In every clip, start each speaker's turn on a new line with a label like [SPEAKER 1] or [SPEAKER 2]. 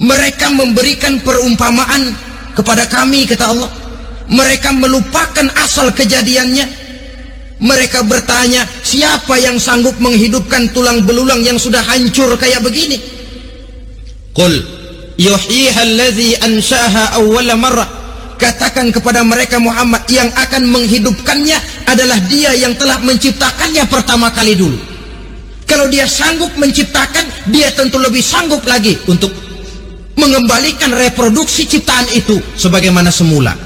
[SPEAKER 1] Mereka memberikan perumpamaan kepada kami, kata Allah. Mereka melupakan asal kejadiannya. Mereka bertanya, siapa yang sanggup menghidupkan tulang belulang yang sudah hancur kayak begini? Qul yuhyiha allazi ansha'aha awwala marrah. Katakan kepada mereka Muhammad, yang akan menghidupkannya adalah Dia yang telah menciptakannya pertama kali dulu. Kalau Dia sanggup menciptakan, Dia tentu lebih sanggup lagi untuk mengembalikan reproduksi ciptaan itu sebagaimana semula.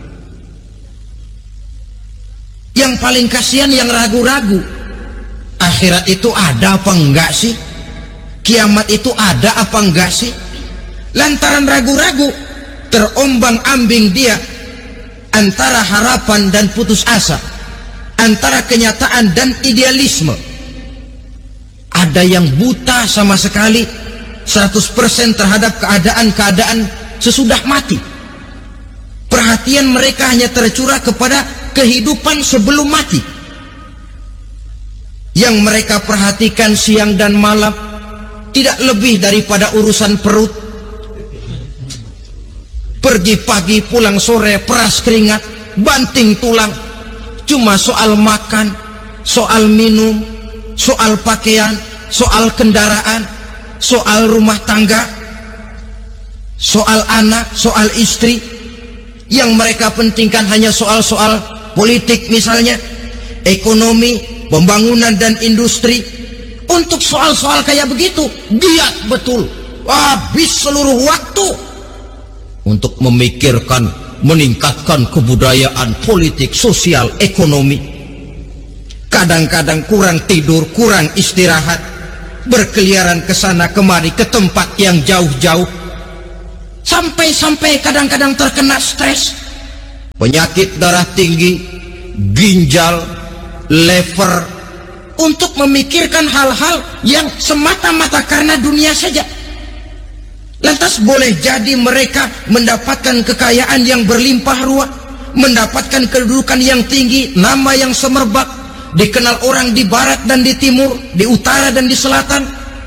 [SPEAKER 1] Yang paling kasihan yang ragu-ragu, akhirat itu ada apa enggak sih? Kiamat itu ada apa enggak sih? Lantaran ragu-ragu, terombang-ambing dia antara harapan dan putus asa, antara kenyataan dan idealisme. Ada yang buta sama sekali 100% terhadap keadaan-keadaan sesudah mati. Perhatian mereka hanya tercurah kepada kehidupan sebelum mati. Yang mereka perhatikan siang dan malam tidak lebih daripada urusan perut. Pergi pagi pulang sore, peras keringat, banting tulang. Cuma soal makan, soal minum, soal pakaian, soal kendaraan, soal rumah tangga, soal anak, soal istri. Yang mereka pentingkan hanya soal-soal politik misalnya, ekonomi, pembangunan dan industri. Untuk soal-soal kayak begitu giat betul, habis seluruh waktu untuk memikirkan meningkatkan kebudayaan, politik, sosial, ekonomi. Kadang-kadang kurang tidur, kurang istirahat, berkeliaran ke sana kemari ke tempat yang jauh-jauh, sampai kadang-kadang terkena stres, penyakit darah tinggi, ginjal, lever, untuk memikirkan hal-hal yang semata-mata karena dunia saja. Lantas boleh jadi mereka mendapatkan kekayaan yang berlimpah ruah, mendapatkan kedudukan yang tinggi, nama yang semerbak, dikenal orang di barat dan di timur, di utara dan di selatan.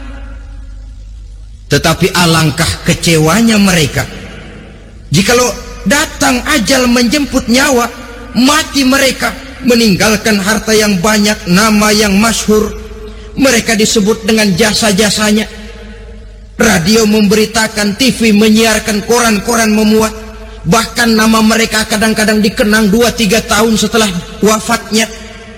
[SPEAKER 1] Tetapi alangkah kecewanya mereka jikalau datang ajal menjemput nyawa, mati mereka, meninggalkan harta yang banyak, nama yang masyhur. Mereka disebut dengan jasa-jasanya. Radio memberitakan, TV menyiarkan, koran-koran memuat. Bahkan nama mereka kadang-kadang dikenang 2-3 tahun setelah wafatnya.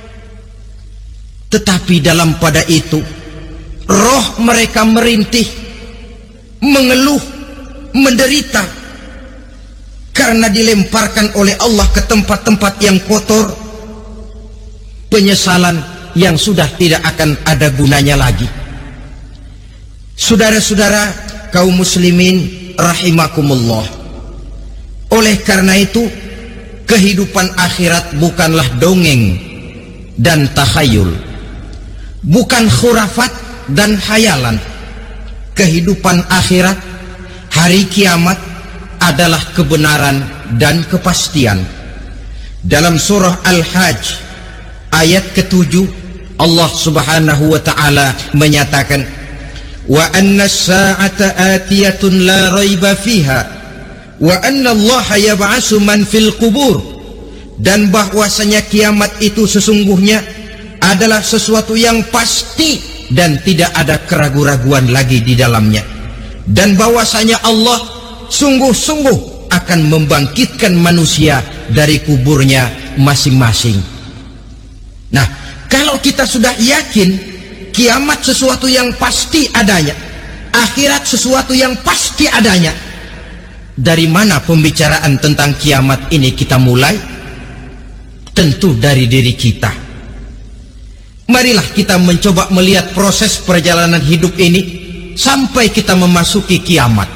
[SPEAKER 1] Tetapi dalam pada itu, roh mereka merintih, mengeluh, menderita, karena dilemparkan oleh Allah ke tempat-tempat yang kotor. Penyesalan yang sudah tidak akan ada gunanya lagi. Saudara-saudara kaum muslimin rahimakumullah, oleh karena itu kehidupan akhirat bukanlah dongeng dan takhayul, bukan khurafat dan hayalan. Kehidupan akhirat, hari kiamat adalah kebenaran dan kepastian. Dalam surah Al-Hajj ayat ke-7, Allah Subhanahu wa taala menyatakan, wa anna as-sa'ata atiyatun la raiba fiha wa anna Allah yab'atsu man fil qubur. Dan bahwasanya kiamat itu sesungguhnya adalah sesuatu yang pasti dan tidak ada keraguan-raguan lagi di dalamnya, dan bahwasanya Allah sungguh-sungguh akan membangkitkan manusia dari kuburnya masing-masing. Nah, kalau kita sudah yakin kiamat sesuatu yang pasti adanya, akhirat sesuatu yang pasti adanya, dari mana pembicaraan tentang kiamat ini kita mulai? Tentu dari diri kita. Marilah kita mencoba melihat proses perjalanan hidup ini sampai kita memasuki kiamat.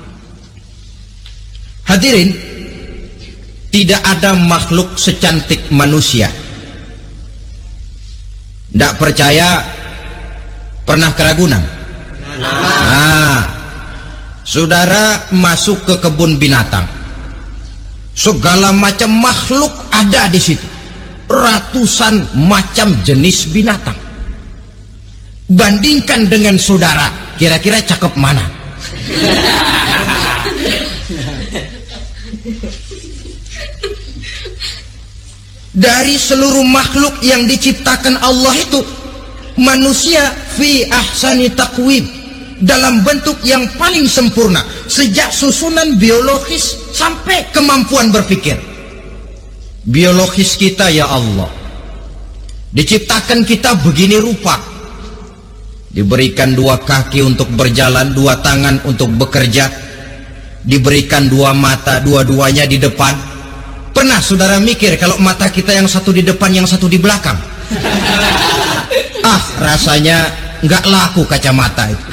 [SPEAKER 1] Hadirin, tidak ada makhluk secantik manusia. Tidak percaya, pernah ke Ragunan? Nah, saudara masuk ke kebun binatang, segala macam makhluk ada di situ, ratusan macam jenis binatang. Bandingkan dengan saudara, kira-kira cakep mana? Dari seluruh makhluk yang diciptakan Allah itu, manusia fi ahsani taqwim, dalam bentuk yang paling sempurna, sejak susunan biologis sampai kemampuan berpikir. Biologis kita ya Allah, diciptakan kita begini rupa, diberikan 2 kaki untuk berjalan, 2 tangan untuk bekerja, diberikan 2 mata, dua-duanya di depan. Pernah saudara mikir kalau mata kita yang satu di depan, yang satu di belakang? Ah, rasanya nggak laku kacamata itu.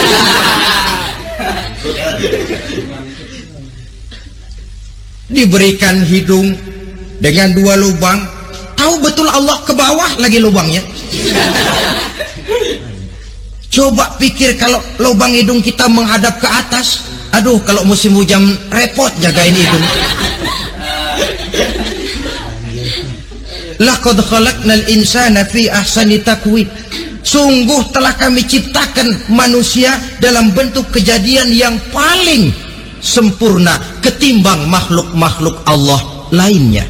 [SPEAKER 1] Diberikan hidung dengan 2 lubang, tahu betul Allah ke bawah lagi lubangnya. Coba pikir kalau lubang hidung kita menghadap ke atas, aduh kalau musim hujan repot jagain hidung. Laqad khalaqnal insana fi ahsani taqwim. Sungguh telah kami ciptakan manusia dalam bentuk kejadian yang paling sempurna ketimbang makhluk-makhluk Allah lainnya.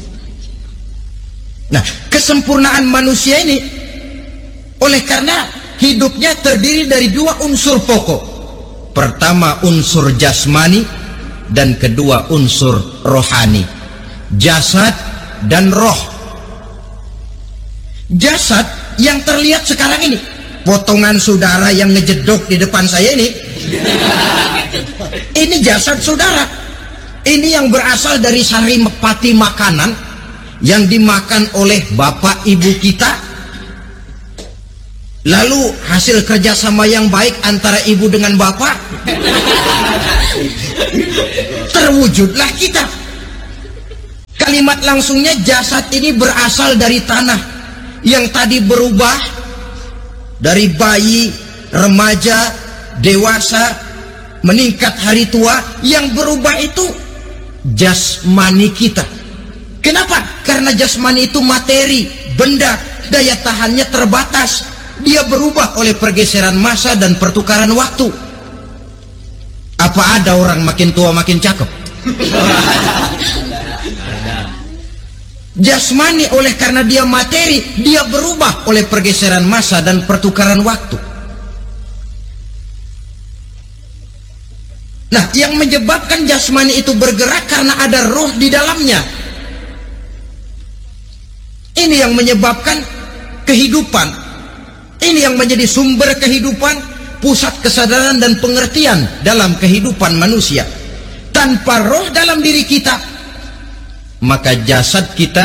[SPEAKER 1] Nah, kesempurnaan manusia ini oleh karena hidupnya terdiri dari 2 unsur pokok. Pertama unsur jasmani dan kedua unsur rohani, jasad dan roh. Jasad yang terlihat sekarang ini, potongan saudara yang ngejedok di depan saya ini jasad saudara. Ini yang berasal dari saripati makanan yang dimakan oleh bapak ibu kita, lalu hasil kerjasama yang baik antara ibu dengan bapak, terwujudlah kita. Kalimat langsungnya, jasad ini berasal dari tanah yang tadi berubah dari bayi, remaja, dewasa, meningkat hari tua. Yang berubah itu jasmani kita. Kenapa? Karena jasmani itu materi, benda, daya tahannya terbatas. Dia berubah oleh pergeseran massa dan pertukaran waktu. Apa ada orang makin tua makin cakep? Jasmani oleh karena dia materi, dia berubah oleh pergeseran massa dan pertukaran waktu. Nah, yang menyebabkan jasmani itu bergerak karena ada roh di dalamnya. Ini yang menyebabkan kehidupan. Ini yang menjadi sumber kehidupan, pusat kesadaran dan pengertian dalam kehidupan manusia. Tanpa roh dalam diri kita, maka jasad kita,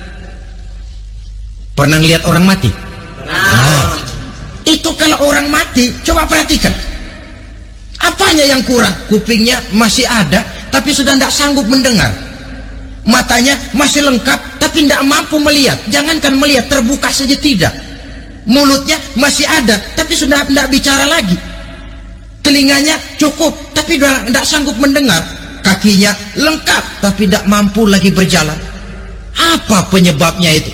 [SPEAKER 1] pernah lihat orang mati? Nah, itu kalau orang mati, coba perhatikan, apanya yang kurang? Kupingnya masih ada tapi sudah tidak sanggup mendengar, matanya masih lengkap tapi tidak mampu melihat, jangankan melihat, terbuka saja tidak. Mulutnya masih ada tapi sudah tidak bicara lagi, telinganya cukup tapi sudah tidak sanggup mendengar, kakinya lengkap tapi tidak mampu lagi berjalan. Apa penyebabnya itu?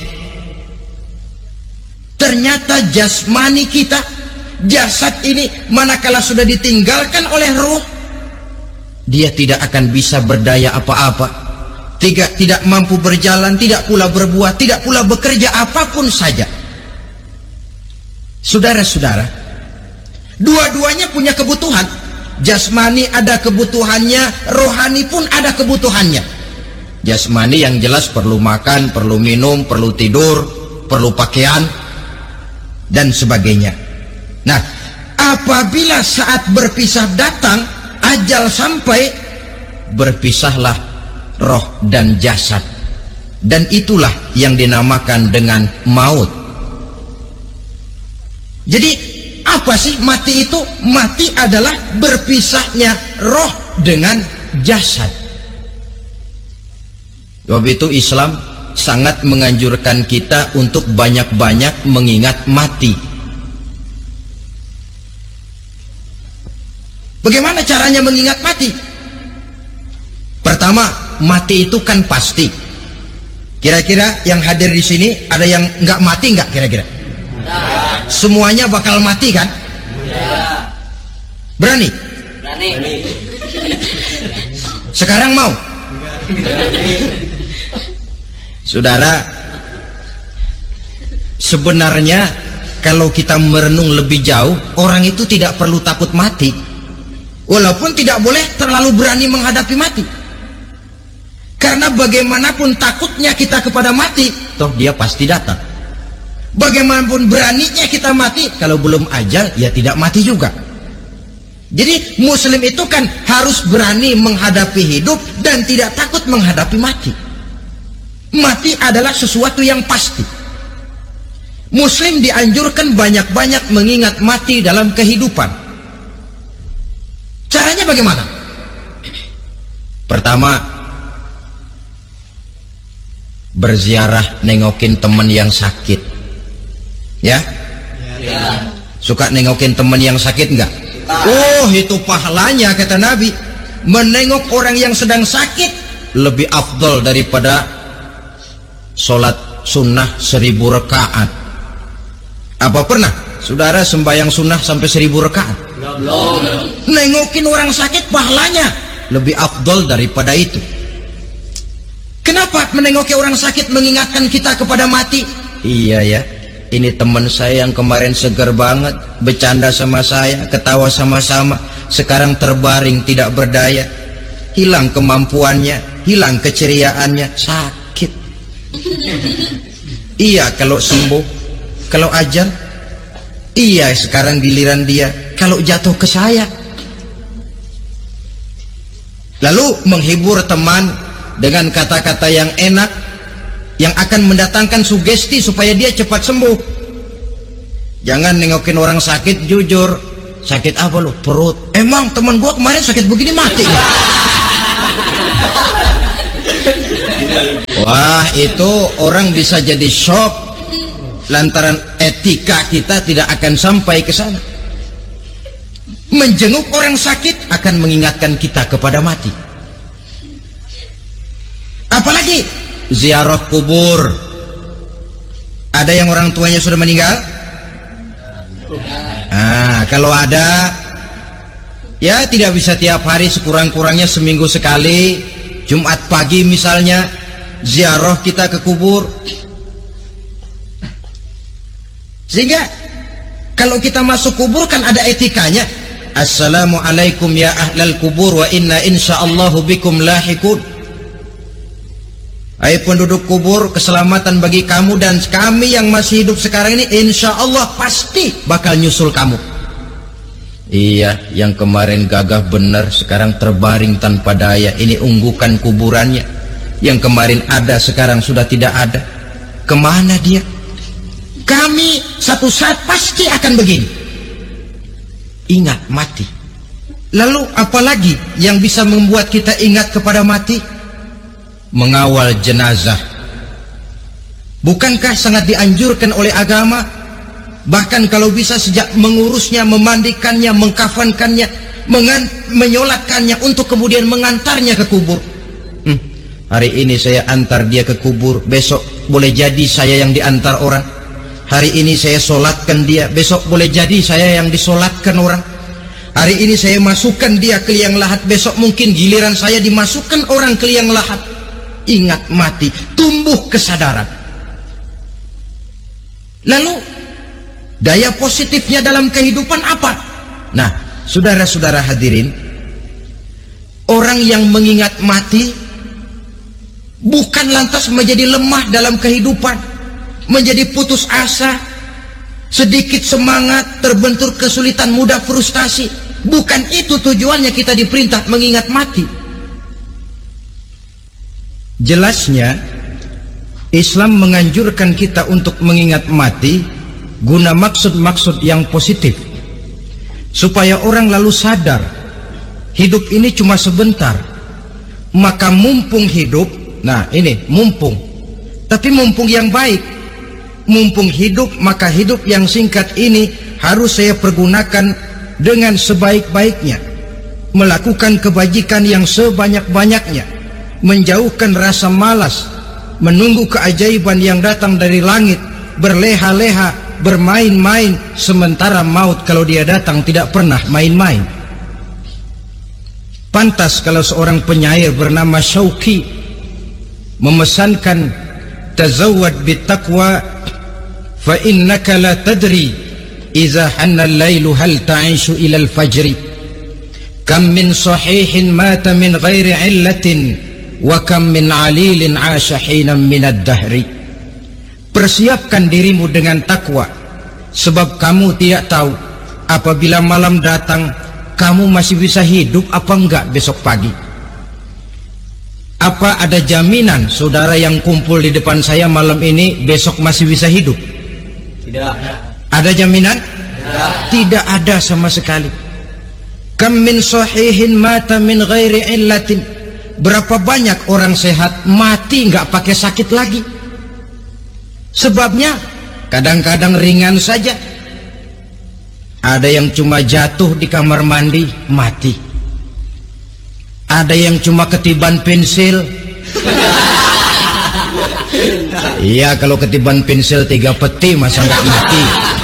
[SPEAKER 1] Ternyata jasmani kita, jasad ini, manakala sudah ditinggalkan oleh roh, dia tidak akan bisa berdaya apa-apa, tidak mampu berjalan, tidak pula berbuat, tidak pula bekerja apapun saja. Saudara-saudara, dua-duanya punya kebutuhan. Jasmani ada kebutuhannya, rohani pun ada kebutuhannya. Jasmani yang jelas perlu makan, perlu minum, perlu tidur, perlu pakaian, dan sebagainya. Nah, apabila saat berpisah datang, ajal sampai, berpisahlah roh dan jasad. Dan itulah yang dinamakan dengan maut. Jadi apa sih mati itu? Mati adalah berpisahnya roh dengan jasad. Sebab itu Islam sangat menganjurkan kita untuk banyak-banyak mengingat mati. Bagaimana caranya mengingat mati? Pertama, mati itu kan pasti. Kira-kira yang hadir di sini ada yang nggak mati nggak kira-kira? Semuanya bakal mati kan? Berani? Berani. Sekarang mau? Saudara, sebenarnya kalau kita merenung lebih jauh, orang itu tidak perlu takut mati, walaupun tidak boleh terlalu berani menghadapi mati. Karena bagaimanapun takutnya kita kepada mati, toh dia pasti datang. Bagaimanapun beraninya kita mati, kalau belum ajal ya tidak mati juga. Jadi muslim itu kan harus berani menghadapi hidup dan tidak takut menghadapi mati. Mati adalah sesuatu yang pasti. Muslim dianjurkan banyak-banyak mengingat mati dalam kehidupan. Caranya bagaimana? Pertama, berziarah, nengokin teman yang sakit. Ya? Ya. Suka nengokin teman yang sakit enggak? Oh, itu pahalanya kata Nabi. Menengok orang yang sedang sakit lebih afdal daripada sholat sunnah 1000 rakaat. Apa pernah saudara sembahyang sunnah sampai 1000 rakaat? Nengokin orang sakit pahalanya lebih afdal daripada itu. Kenapa menengoki orang sakit mengingatkan kita kepada mati? Iya ya, ini teman saya yang kemarin segar banget, bercanda sama saya, ketawa sama-sama, sekarang terbaring tidak berdaya, hilang kemampuannya, hilang keceriaannya, sakit. Iya kalau sembuh, kalau ajal, iya sekarang giliran dia, kalau jatuh ke saya. Lalu menghibur teman dengan kata-kata yang enak, yang akan mendatangkan sugesti supaya dia cepat sembuh. Jangan nengokin orang sakit, jujur, sakit apa lo? Perut. Emang teman gua kemarin sakit begini mati ya? Wah, itu orang bisa jadi shock lantaran etika kita tidak akan sampai ke sana. Menjenguk orang sakit akan mengingatkan kita kepada mati. Apalagi ziarah kubur. Ada yang orang tuanya sudah meninggal? Kalau ada, ya tidak bisa tiap hari, sekurang-kurangnya seminggu sekali, Jumat pagi misalnya, ziarah kita ke kubur. Sehingga kalau kita masuk kubur kan ada etikanya. Assalamualaikum ya ahlal kubur wa inna insyaallahu bikum lahikun. Hai penduduk kubur, keselamatan bagi kamu dan kami yang masih hidup sekarang ini insya Allah pasti bakal nyusul kamu. Iya, yang kemarin gagah benar sekarang terbaring tanpa daya, ini unggukan kuburannya. Yang kemarin ada sekarang sudah tidak ada. Kemana dia? Kami satu saat pasti akan begini. Ingat mati. Lalu apalagi yang bisa membuat kita ingat kepada mati? Mengawal jenazah. Bukankah sangat dianjurkan oleh agama? Bahkan kalau bisa sejak mengurusnya, memandikannya, mengkafankannya, menyolatkannya untuk kemudian mengantarnya ke kubur. Hari ini saya antar dia ke kubur, besok boleh jadi saya yang diantar orang. Hari ini saya solatkan dia, besok boleh jadi saya yang disolatkan orang. Hari ini saya masukkan dia ke liang lahat, besok mungkin giliran saya dimasukkan orang ke liang lahat. Ingat mati, tumbuh kesadaran. Lalu daya positifnya dalam kehidupan apa? Nah, saudara-saudara hadirin, orang yang mengingat mati bukan lantas menjadi lemah dalam kehidupan, menjadi putus asa, sedikit semangat, terbentur kesulitan, mudah frustasi. Bukan itu tujuannya kita diperintah mengingat mati. Jelasnya Islam menganjurkan kita untuk mengingat mati guna maksud-maksud yang positif, supaya orang lalu sadar hidup ini cuma sebentar. Maka mumpung hidup, nah ini mumpung, tapi mumpung yang baik. Mumpung hidup, maka hidup yang singkat ini harus saya pergunakan dengan sebaik-baiknya, melakukan kebajikan yang sebanyak-banyaknya, menjauhkan rasa malas, menunggu keajaiban yang datang dari langit, berleha-leha, bermain-main, sementara maut kalau dia datang tidak pernah main-main. Pantas kalau seorang penyair bernama Syauqi memesankan, tazawwad bittaqwa fa innaka la tadri idza hanna al-lailu hal ta'ishu ila al-fajri, kam min sahihin mata min ghairi illatin wa kam min alilin 'asha hinan min ad-dahri. Persiapkan dirimu dengan takwa, sebab kamu tidak tahu apabila malam datang kamu masih bisa hidup apa enggak besok pagi. Apa ada jaminan saudara yang kumpul di depan saya malam ini besok masih bisa hidup?
[SPEAKER 2] Tidak.
[SPEAKER 1] Ada jaminan?
[SPEAKER 2] Tidak.
[SPEAKER 1] Tidak ada sama sekali. Kam min sahihin mata min ghairi illatin. Berapa banyak orang sehat mati enggak pakai sakit lagi. Sebabnya kadang-kadang ringan saja. Ada yang cuma jatuh di kamar mandi mati. Ada yang cuma ketiban pensil. Iya, kalau ketiban pensil 3 peti masa nggak mati.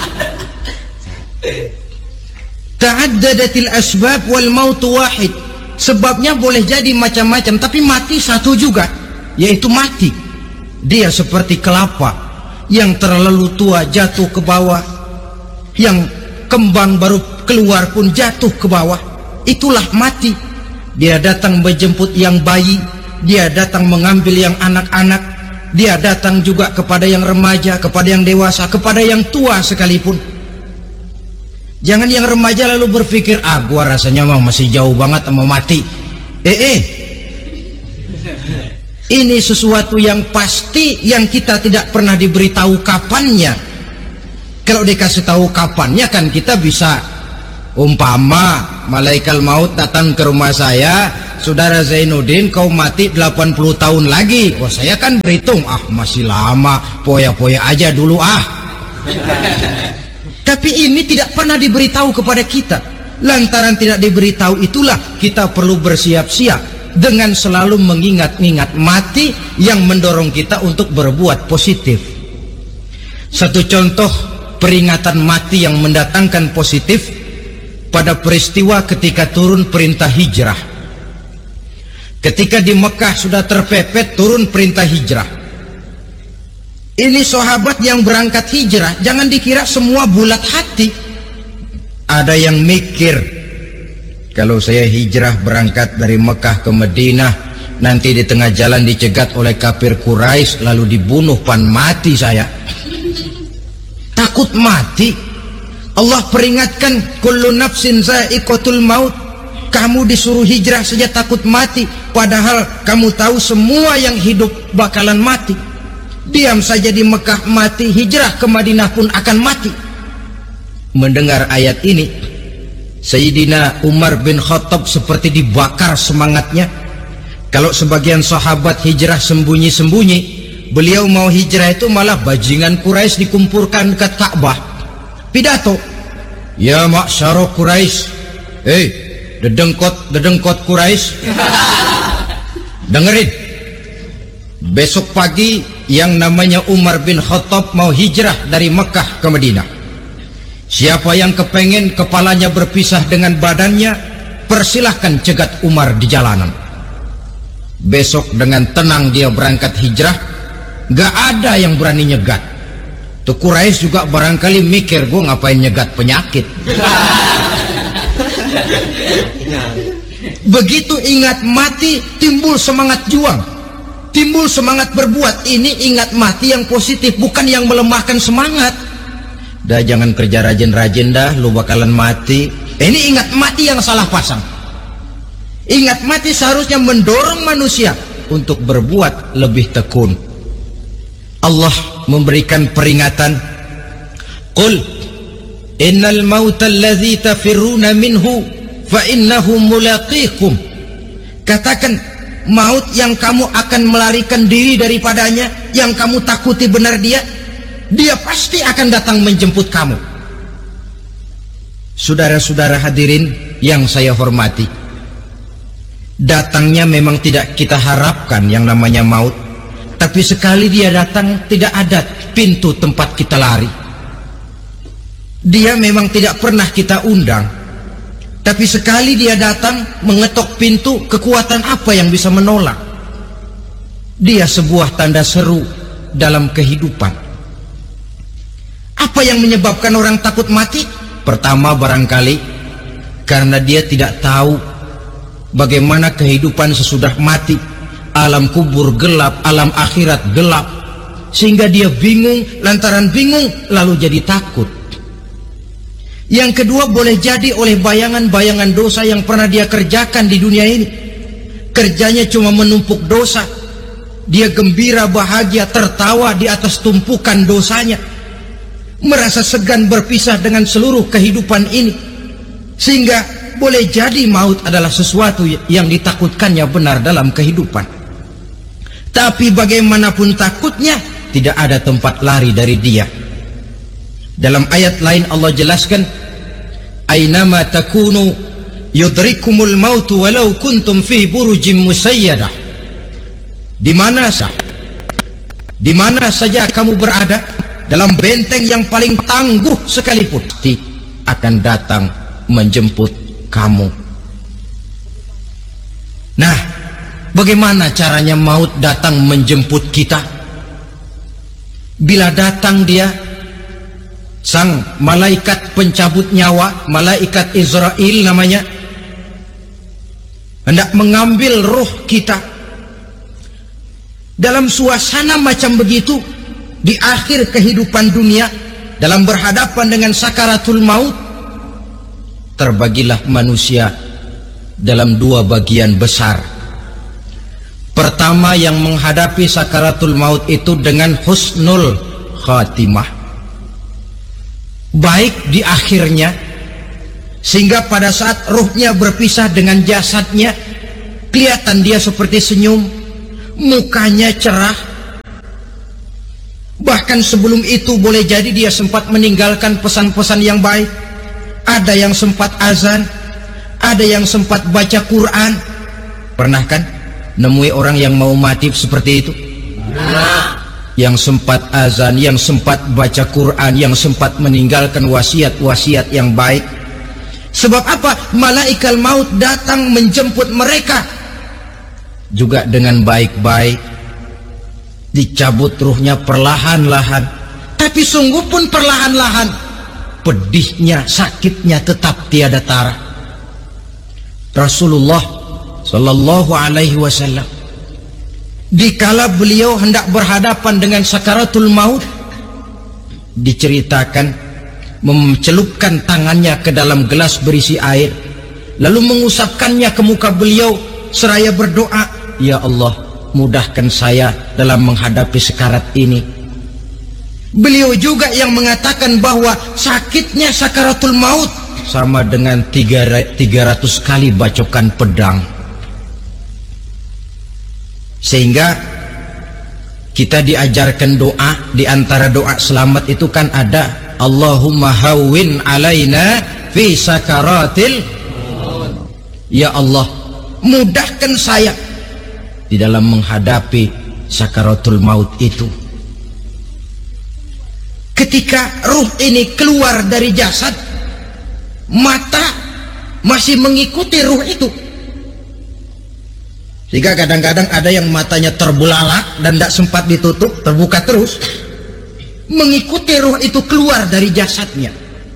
[SPEAKER 1] Ta'addadatil asbab wal maut wahid. Sebabnya boleh jadi macam-macam, tapi mati satu juga, yaitu mati. Dia seperti kelapa yang terlalu tua jatuh ke bawah, yang kembang baru keluar pun jatuh ke bawah. Itulah mati. Dia datang menjemput yang bayi, dia datang mengambil yang anak-anak, dia datang juga kepada yang remaja, kepada yang dewasa, kepada yang tua sekalipun. Jangan yang remaja lalu berpikir, gua rasanya masih jauh banget sama mati. Ini sesuatu yang pasti yang kita tidak pernah diberitahu kapannya. Kalau dikasih tahu kapannya kan kita bisa, umpama malaikat maut datang ke rumah saya, saudara Zainuddin kau mati 80 tahun lagi. Wah, saya kan berhitung, masih lama, poya-poya aja dulu Tapi ini tidak pernah diberitahu kepada kita. Lantaran tidak diberitahu itulah kita perlu bersiap-siap dengan selalu mengingat-ingat mati yang mendorong kita untuk berbuat positif. Satu contoh peringatan mati yang mendatangkan positif pada peristiwa ketika turun perintah hijrah. Ketika di Mekah sudah terpepet turun perintah hijrah. Ini sahabat yang berangkat hijrah, jangan dikira semua bulat hati. Ada yang mikir, kalau saya hijrah berangkat dari Mekah ke Madinah, nanti di tengah jalan dicegat oleh kafir Quraisy lalu dibunuh, mati saya. Takut mati. Allah peringatkan, kullu nafsin za'iqatul maut. Kamu disuruh hijrah saja takut mati, padahal kamu tahu semua yang hidup bakalan mati. Diam saja di Mekah mati, hijrah ke Madinah pun akan mati. Mendengar ayat ini, Sayyidina Umar bin Khattab seperti dibakar semangatnya. Kalau sebagian sahabat hijrah sembunyi-sembunyi, beliau mau hijrah itu malah bajingan Quraisy dikumpulkan dekat Ka'bah. Pidato, ya ma'syara Quraisy, dedengkot Quraisy, dengerin. Besok pagi yang namanya Umar bin Khattab mau hijrah dari Mekah ke Madinah. Siapa yang kepengen kepalanya berpisah dengan badannya, persilahkan cegat Umar di jalanan. Besok dengan tenang dia berangkat hijrah, gak ada yang berani nyegat. Tuh Quraisy juga barangkali mikir, gue ngapain nyegat penyakit. Begitu ingat mati, timbul semangat juang, timbul semangat berbuat. Ini ingat mati yang positif, bukan yang melemahkan semangat. Dah jangan kerja rajin-rajin dah, lu bakalan mati. Ini ingat mati yang salah pasang. Ingat mati seharusnya mendorong manusia untuk berbuat lebih tekun. Allah memberikan peringatan, qul innal mauta alladzi tafirruna minhu fa innahu mulaqikum. Katakan, maut yang kamu akan melarikan diri daripadanya, yang kamu takuti benar dia pasti akan datang menjemput kamu. Saudara-saudara hadirin yang saya hormati, datangnya memang tidak kita harapkan yang namanya maut, tapi sekali dia datang tidak ada pintu tempat kita lari. Dia memang tidak pernah kita undang, Tapi sekali dia datang mengetok pintu, kekuatan apa yang bisa menolak? Dia sebuah tanda seru dalam kehidupan. Apa yang menyebabkan orang takut mati? Pertama, barangkali karena dia tidak tahu bagaimana kehidupan sesudah mati. Alam kubur gelap, alam akhirat gelap, sehingga dia bingung. Lantaran bingung lalu jadi takut. Yang kedua, boleh jadi oleh bayangan-bayangan dosa yang pernah dia kerjakan di dunia ini. Kerjanya cuma menumpuk dosa. Dia gembira, bahagia, tertawa di atas tumpukan dosanya. Merasa segan berpisah dengan seluruh kehidupan ini. Sehingga boleh jadi maut adalah sesuatu yang ditakutkannya benar dalam kehidupan. Tapi bagaimanapun takutnya, tidak ada tempat lari dari dia. Dalam ayat lain Allah jelaskan, "Ainama takunu yudrikumul mautu walau kuntum fi burujim musayyadah." Di mana saja kamu berada, dalam benteng yang paling tangguh sekalipun, pasti akan datang menjemput kamu. Nah, bagaimana caranya maut datang menjemput kita? Bila datang dia, sang malaikat pencabut nyawa, malaikat Israel namanya, hendak mengambil ruh kita. Dalam suasana macam begitu, di akhir kehidupan dunia, dalam berhadapan dengan sakaratul maut, terbagilah manusia dalam dua bagian besar. Pertama, yang menghadapi sakaratul maut itu dengan husnul khatimah, baik di akhirnya, sehingga pada saat ruhnya berpisah dengan jasadnya, kelihatan dia seperti senyum, mukanya cerah. Bahkan sebelum itu boleh jadi dia sempat meninggalkan pesan-pesan yang baik. Ada yang sempat azan, ada yang sempat baca Quran. Pernah kan nemui orang yang mau mati seperti itu? Yang sempat azan, yang sempat baca Quran, yang sempat meninggalkan wasiat-wasiat yang baik. Sebab apa? Malaikat maut datang menjemput mereka juga dengan baik-baik. Dicabut ruhnya perlahan-lahan, tapi sungguh pun perlahan-lahan. Pedihnya, sakitnya tetap tiada tara. Rasulullah Sallallahu Alaihi Wasallam, dikala beliau hendak berhadapan dengan sakaratul maut, diceritakan mencelupkan tangannya ke dalam gelas berisi air, lalu mengusapkannya ke muka beliau seraya berdoa, "Ya Allah, mudahkan saya dalam menghadapi sekarat ini." Beliau juga yang mengatakan bahwa sakitnya sakaratul maut sama dengan 300 kali bacokan pedang. Sehingga kita diajarkan doa. Di antara doa selamat itu kan ada, Allahumma hawwin alaina fi sakaratil maut. Ya Allah, mudahkan saya di dalam menghadapi sakaratul maut itu. Ketika ruh ini keluar dari jasad, mata masih mengikuti ruh itu. Sehingga kadang-kadang ada yang matanya terbelalak dan tidak sempat ditutup, terbuka terus, mengikuti ruh itu keluar dari jasadnya.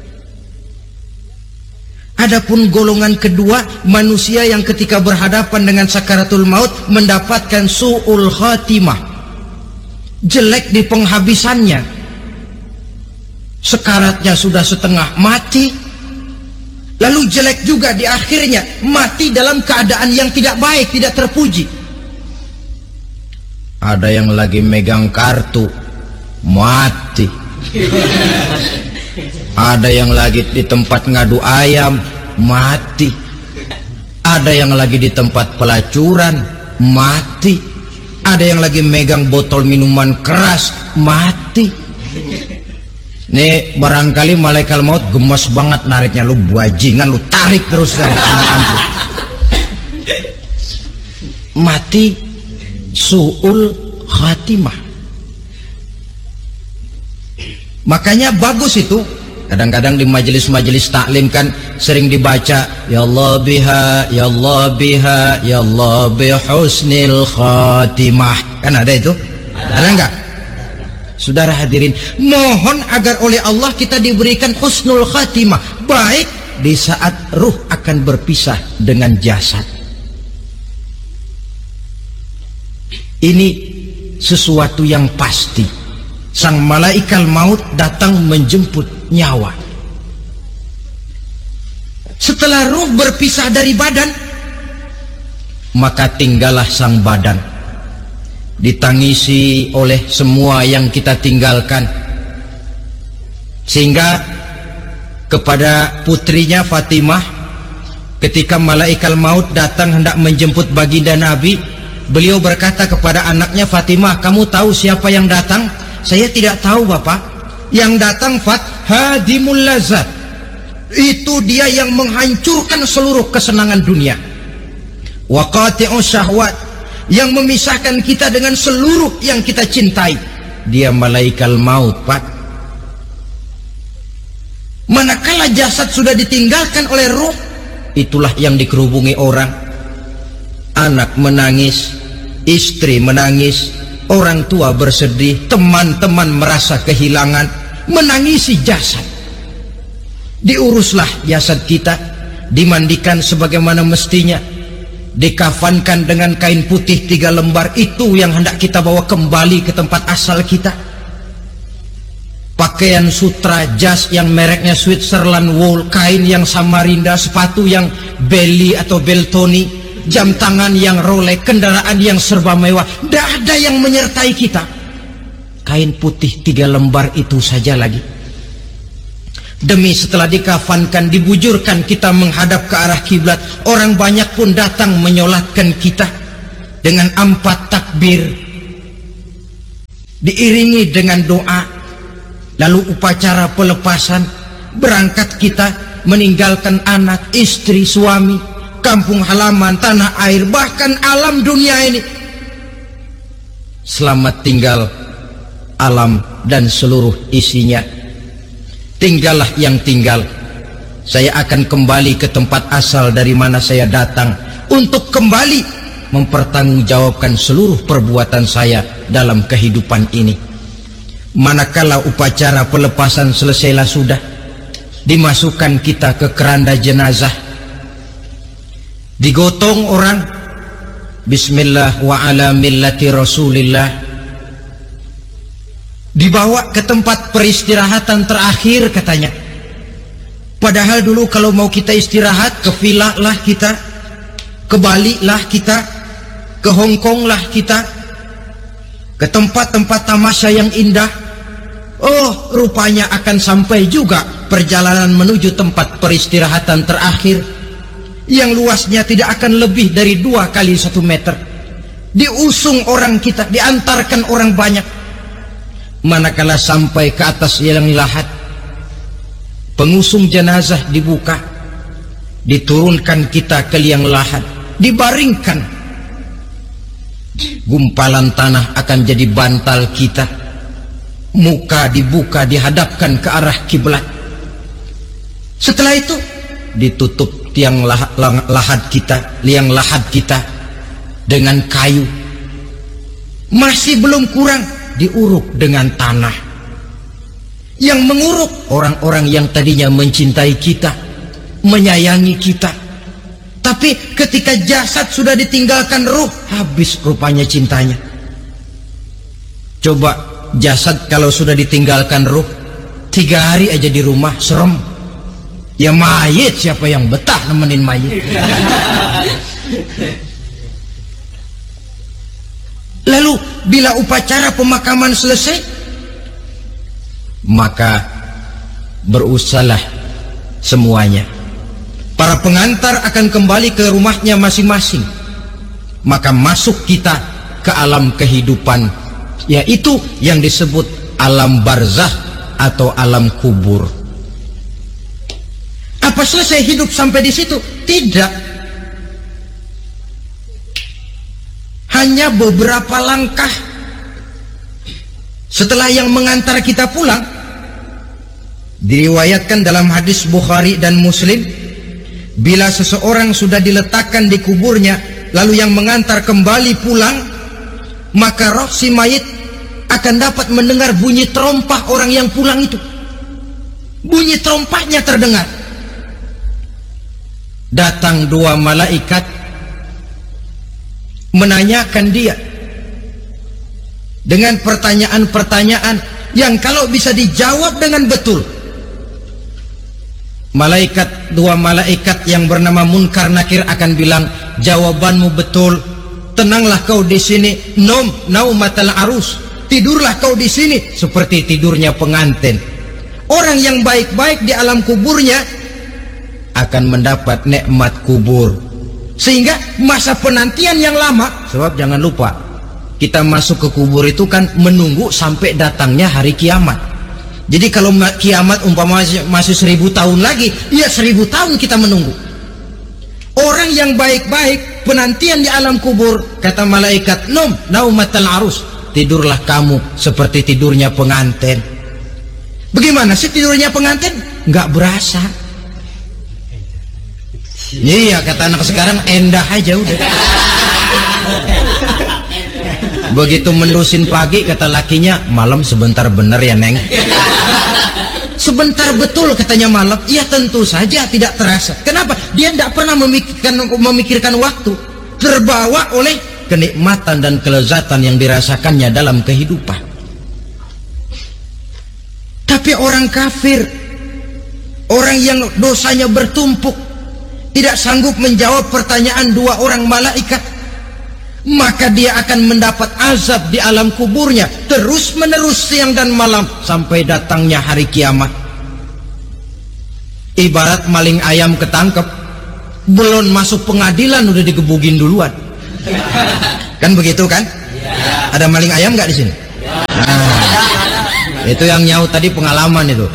[SPEAKER 1] Adapun golongan kedua, manusia yang ketika berhadapan dengan sakaratul maut mendapatkan su'ul khatimah, jelek di penghabisannya. Sekaratnya sudah setengah mati, lalu jelek juga di akhirnya, mati dalam keadaan yang tidak baik, tidak terpuji. Ada yang lagi megang kartu, mati. Ada yang lagi di tempat ngadu ayam, mati. Ada yang lagi di tempat pelacuran, mati. Ada yang lagi megang botol minuman keras, mati. Nih barangkali malaikat maut gemes banget nariknya, lu bajingan, lu tarik terus kan. Mati su'ul khatimah. Makanya bagus itu Kadang-kadang di majelis-majelis taklim kan sering dibaca, ya Allah biha, ya Allah biha, ya Allah bihusnil khatimah. Kan ada itu? Ada enggak? Saudara hadirin, mohon agar oleh Allah kita diberikan husnul khatimah, baik di saat ruh akan berpisah dengan jasad. Ini sesuatu yang pasti. Sang malaikat maut datang menjemput nyawa. Setelah ruh berpisah dari badan, maka tinggallah sang badan, ditangisi oleh semua yang kita tinggalkan. Sehingga kepada putrinya Fatimah, ketika malaikat maut datang hendak menjemput baginda Nabi, beliau berkata kepada anaknya, Fatimah, kamu tahu siapa yang datang? Saya tidak tahu, Bapak. Yang datang hadimul lazat. Itu dia yang menghancurkan seluruh kesenangan dunia. Wa qati'us syahwat, yang memisahkan kita dengan seluruh yang kita cintai. Dia malaikat maut, Pak. Manakala jasad sudah ditinggalkan oleh ruh, itulah yang dikerubungi orang. Anak menangis, istri menangis, orang tua bersedih, teman-teman merasa kehilangan, menangisi jasad. Diuruslah jasad kita, dimandikan sebagaimana mestinya, dikafankan dengan kain putih 3 lembar. Itu yang hendak kita bawa kembali ke tempat asal kita. Pakaian sutra, jas yang mereknya Switzerland wool, kain yang Samarinda, sepatu yang Belly atau Beltoni, jam tangan yang Rolex, kendaraan yang serba mewah, tidak ada yang menyertai kita. Kain putih 3 lembar itu saja lagi. Demi setelah dikafankan, dibujurkan kita menghadap ke arah kiblat, orang banyak pun datang menyolatkan kita dengan 4 takbir, diiringi dengan doa. Lalu upacara pelepasan, berangkat kita meninggalkan anak, istri, suami, kampung halaman, tanah air, bahkan alam dunia ini. Selamat tinggal alam dan seluruh isinya. Tinggallah yang tinggal. Saya akan kembali ke tempat asal dari mana saya datang, untuk kembali mempertanggungjawabkan seluruh perbuatan saya dalam kehidupan ini. Manakala upacara pelepasan selesailah sudah, dimasukkan kita ke keranda jenazah, digotong orang, bismillah wa ala millati rasulillah, dibawa ke tempat peristirahatan terakhir katanya. Padahal dulu kalau mau kita istirahat, ke villa lah kita, ke Bali lah kita, ke Hong Kong lah kita, ke tempat-tempat tamasya yang indah. Oh, rupanya akan sampai juga perjalanan menuju tempat peristirahatan terakhir, yang luasnya tidak akan lebih dari 2 kali 1 meter. Diusung orang kita, diantarkan orang banyak. Manakala sampai ke atas liang lahat, pengusung jenazah dibuka, diturunkan kita ke liang lahat, dibaringkan. Gumpalan tanah akan jadi bantal kita. Muka dibuka, dihadapkan ke arah kiblat. Setelah itu ditutup liang lahat kita dengan kayu. Masih belum kurang, diuruk dengan tanah. Yang menguruk orang-orang yang tadinya mencintai kita, menyayangi kita. Tapi ketika jasad sudah ditinggalkan ruh, habis rupanya cintanya. Coba jasad kalau sudah ditinggalkan ruh, 3 hari aja di rumah serem. Ya mayit, siapa yang betah nemenin mayit? Lalu bila upacara pemakaman selesai, maka berusahalah semuanya. Para pengantar akan kembali ke rumahnya masing-masing. Maka masuk kita ke alam kehidupan, yaitu yang disebut alam barzakh atau alam kubur. Apa selesai hidup sampai di situ? Tidak. Hanya beberapa langkah setelah yang mengantar kita pulang, Diriwayatkan dalam hadis Bukhari dan Muslim, bila seseorang sudah diletakkan di kuburnya lalu yang mengantar kembali pulang, maka roh si mayit akan dapat mendengar bunyi terompah orang yang pulang itu. Bunyi terompahnya terdengar. Datang dua malaikat menanyakan dia dengan pertanyaan-pertanyaan yang kalau bisa dijawab dengan betul, dua malaikat yang bernama Munkar Nakir akan bilang, jawabanmu betul, tenanglah kau di sini, naumatal arus, tidurlah kau di sini seperti tidurnya pengantin. Orang yang baik-baik di alam kuburnya akan mendapat nikmat kubur, sehingga masa penantian yang lama. Sebab jangan lupa, kita masuk ke kubur itu kan menunggu sampai datangnya hari kiamat. Jadi kalau kiamat umpama masih 1000 tahun lagi, ya 1000 tahun kita menunggu. Orang yang baik-baik penantian di alam kubur, kata malaikat, naumatal arus, tidurlah kamu seperti tidurnya pengantin. Bagaimana sih tidurnya pengantin? Nggak berasa. Iya, kata anak sekarang, endah aja udah. Begitu mendusin pagi, kata lakinya, malam sebentar bener ya neng. Sebentar betul katanya malam. Ya tentu saja tidak terasa. Kenapa? Dia tidak pernah memikirkan waktu, terbawa oleh kenikmatan dan kelezatan yang dirasakannya dalam kehidupan. Tapi orang kafir, orang yang dosanya bertumpuk, tidak sanggup menjawab pertanyaan dua orang malaikat, maka dia akan mendapat azab di alam kuburnya terus menerus siang dan malam sampai datangnya hari kiamat. Ibarat maling ayam ketangkep, belum masuk pengadilan udah digebugin duluan. Kan begitu kan? Ada maling ayam nggak di sini? Nah, itu yang nyaut tadi pengalaman itu.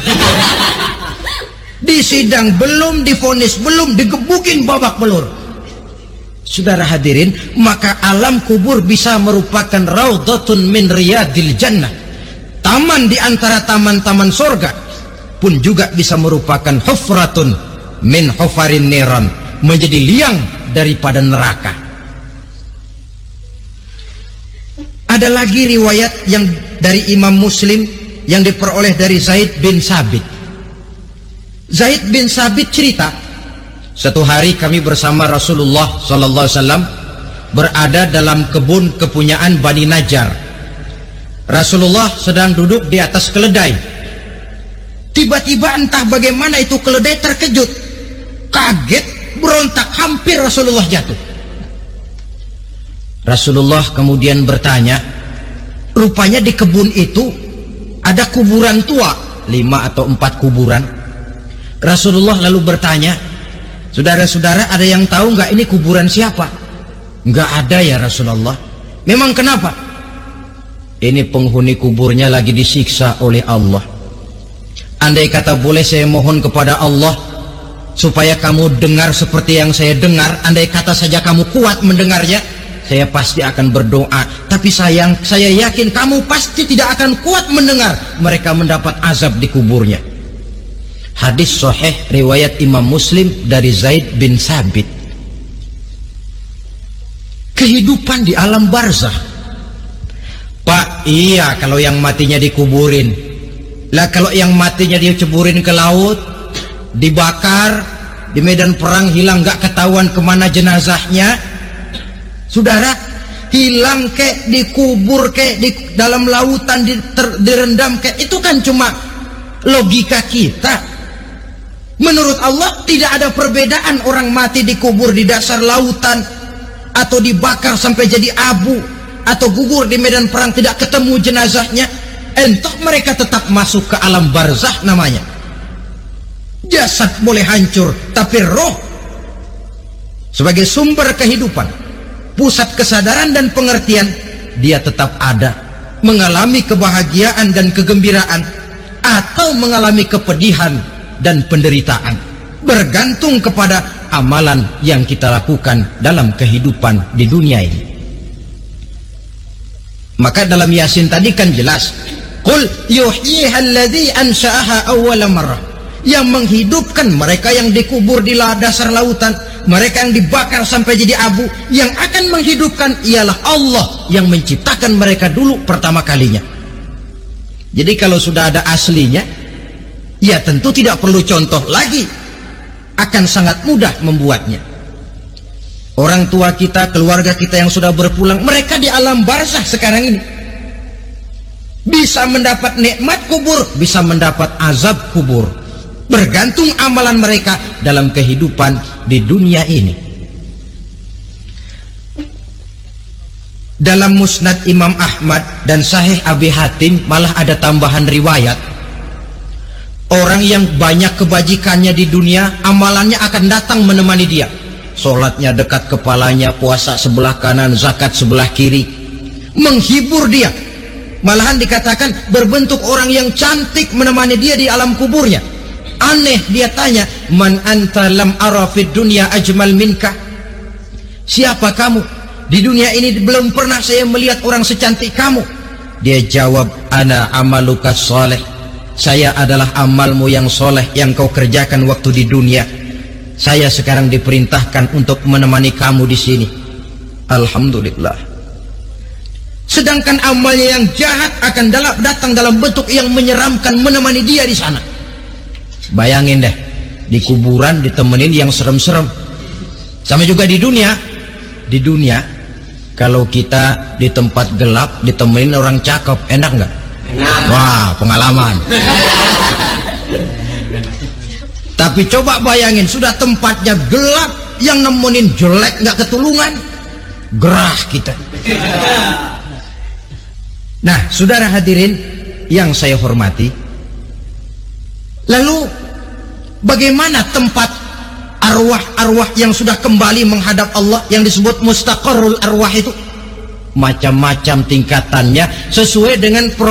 [SPEAKER 1] Di sidang belum divonis, belum digebugin babak belur. Saudara hadirin, maka alam kubur bisa merupakan raudhatun min riyadil jannah, taman di antara taman-taman sorga, pun juga bisa merupakan hufratun min hufarin niran, menjadi liang daripada neraka. Ada lagi riwayat yang dari Imam Muslim yang diperoleh dari Zaid bin Sabit. Zaid bin Sabit cerita, satu hari kami bersama Rasulullah sallallahu alaihi wasallam berada dalam kebun kepunyaan Bani Najjar. Rasulullah sedang duduk di atas keledai. Tiba-tiba entah bagaimana itu keledai terkejut, kaget, berontak, hampir Rasulullah jatuh. Rasulullah kemudian bertanya, rupanya di kebun itu ada kuburan tua, 5 atau 4 kuburan. Rasulullah lalu bertanya, saudara-saudara, ada yang tahu nggak ini kuburan siapa? Nggak ada ya Rasulullah. Memang kenapa? Ini penghuni kuburnya lagi disiksa oleh Allah. Andai kata boleh saya mohon kepada Allah supaya kamu dengar seperti yang saya dengar, andai kata saja kamu kuat mendengarnya, saya pasti akan berdoa. Tapi sayang, saya yakin kamu pasti tidak akan kuat mendengar mereka mendapat azab di kuburnya. Hadis sahih riwayat Imam Muslim dari Zaid bin Sabit. Kehidupan di alam barzah. Pak, iya kalau yang matinya dikuburin. Lah kalau yang matinya diceburin ke laut, dibakar, di medan perang hilang gak ketahuan kemana jenazahnya. Saudara, hilang kek, dikubur kek, di dalam lautan direndam kek, itu kan cuma logika kita. Menurut Allah tidak ada perbedaan orang mati dikubur di dasar lautan, atau dibakar sampai jadi abu, atau gugur di medan perang tidak ketemu jenazahnya. Entah mereka tetap masuk ke alam barzah namanya. Jasad boleh hancur, tapi roh sebagai sumber kehidupan, pusat kesadaran dan pengertian, dia tetap ada, mengalami kebahagiaan dan kegembiraan, atau mengalami kepedihan dan penderitaan, bergantung kepada amalan yang kita lakukan dalam kehidupan di dunia ini. Maka dalam Yasin tadi kan jelas, Qul yuhyiha alladzi ansha'aha awwala marrah. Yang menghidupkan mereka yang dikubur di dasar lautan, mereka yang dibakar sampai jadi abu, yang akan menghidupkan ialah Allah yang menciptakan mereka dulu pertama kalinya. Jadi kalau sudah ada aslinya, ya tentu tidak perlu contoh lagi, akan sangat mudah membuatnya. Orang tua kita, keluarga kita yang sudah berpulang, mereka di alam barzakh sekarang ini bisa mendapat nikmat kubur, bisa mendapat azab kubur, bergantung amalan mereka dalam kehidupan di dunia ini. Dalam Musnad Imam Ahmad dan Sahih Abi Hatim malah ada tambahan riwayat, orang yang banyak kebajikannya di dunia, amalannya akan datang menemani dia. Sholatnya dekat kepalanya, puasa sebelah kanan, zakat sebelah kiri, menghibur dia. Malahan dikatakan berbentuk orang yang cantik menemani dia di alam kuburnya. Aneh, dia tanya, man anta lam ara fid dunya ajmal minka. Siapa kamu? Di dunia ini belum pernah saya melihat orang secantik kamu. Dia jawab, ana amaluka soleh. Saya adalah amalmu yang soleh yang kau kerjakan waktu di dunia. Saya sekarang diperintahkan untuk menemani kamu di sini. Alhamdulillah. Sedangkan amalnya yang jahat akan datang dalam bentuk yang menyeramkan menemani dia di sana. Bayangin deh, di kuburan ditemenin yang serem-serem. Sama juga di dunia. Di dunia, kalau kita di tempat gelap ditemenin orang cakep, enak nggak? Wah, pengalaman. Tapi coba bayangin, sudah tempatnya gelap, yang nemenin jelek nggak ketulungan, gerah kita. Nah, saudara hadirin yang saya hormati, lalu bagaimana tempat arwah-arwah yang sudah kembali menghadap Allah yang disebut mustaqarrul arwah itu? Macam-macam tingkatannya sesuai dengan